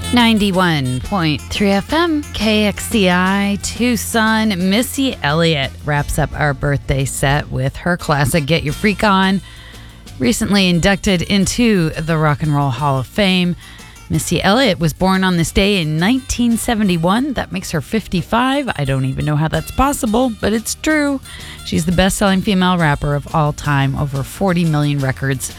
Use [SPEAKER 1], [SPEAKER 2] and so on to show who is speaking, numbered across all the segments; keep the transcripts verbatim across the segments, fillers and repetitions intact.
[SPEAKER 1] ninety-one point three F M, K X C I, Tucson. Missy Elliott wraps up our birthday set with her classic Get Your Freak On. Recently inducted into the Rock and Roll Hall of Fame, Missy Elliott was born on this day in nineteen seventy-one. That makes her fifty-five. I don't even know how that's possible, but it's true. She's the best-selling female rapper of all time, over forty million records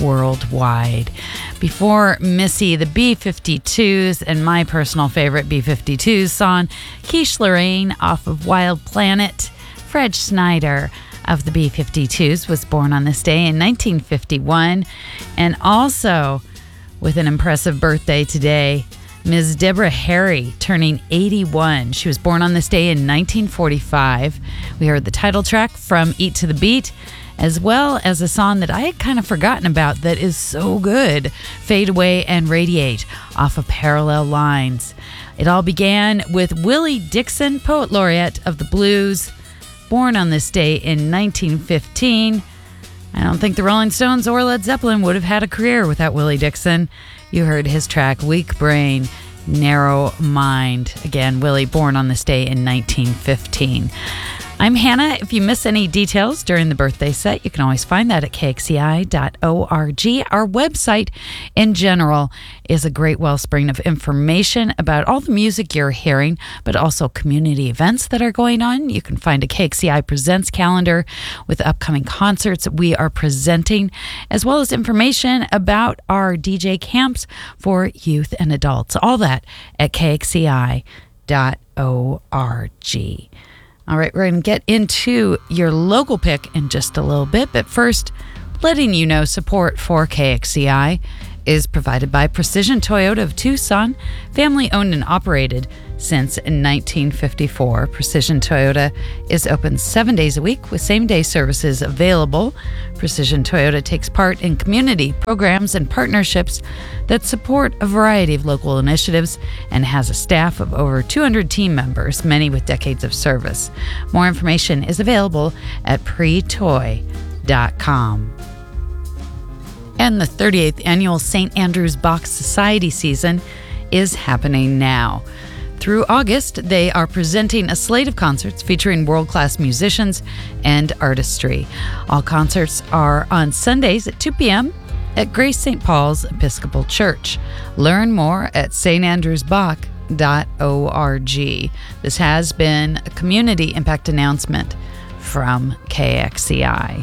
[SPEAKER 1] worldwide. Before Missy, the B fifty-twos, and my personal favorite B fifty-twos song, Quiche Lorraine off of Wild Planet. Fred Schneider of the B fifty-twos was born on this day in nineteen fifty-one. And also, with an impressive birthday today, Miz Deborah Harry turning eighty-one. She was born on this day in nineteen forty-five. We heard the title track from Eat to the Beat, as well as a song that I had kind of forgotten about that is so good, Fade Away and Radiate, off of Parallel Lines. It all began with Willie Dixon, Poet Laureate of the Blues, born on this day in nineteen fifteen. I don't think the Rolling Stones or Led Zeppelin would have had a career without Willie Dixon. You heard his track, Weak Brain, Narrow Mind. Again, Willie, born on this day in nineteen fifteen. I'm Hannah. If you miss any details during the birthday set, you can always find that at K X C I dot org. Our website in general is a great wellspring of information about all the music you're hearing, but also community events that are going on. You can find a K X C I Presents calendar with upcoming concerts we are presenting, as well as information about our D J camps for youth and adults. All that at K X C I dot org. All right, we're going to get into your local pick in just a little bit, but first, letting you know support for K X C I is provided by Precision Toyota of Tucson, family owned and operated since nineteen fifty-four. Precision Toyota is open seven days a week with same-day services available. Precision Toyota takes part in community programs and partnerships that support a variety of local initiatives and has a staff of over two hundred team members, many with decades of service. More information is available at pre toy dot com. And the thirty-eighth annual Saint Andrew's Bach Society season is happening now. Through August, they are presenting a slate of concerts featuring world-class musicians and artistry. All concerts are on Sundays at two p.m. at Grace Saint Paul's Episcopal Church. Learn more at s t andrews bach dot org. This has been a community impact announcement from K X C I.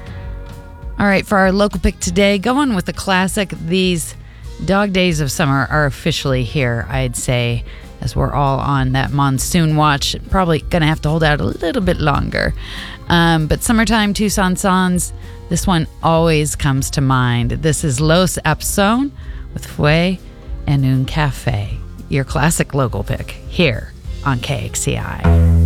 [SPEAKER 1] All right, for our local pick today, going with the classic. These dog days of summer are officially here, I'd say, as we're all on that monsoon watch. Probably going to have to hold out a little bit longer. Um, but summertime Tucson songs, this one always comes to mind. This is Los Apson with Fue en un Café, your classic local pick here on K X C I.